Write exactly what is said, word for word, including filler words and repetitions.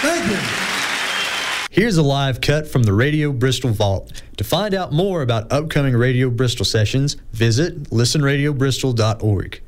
Thank you. Here's a live cut from the Radio Bristol Vault. To find out more about upcoming Radio Bristol sessions, visit listen radio bristol dot org.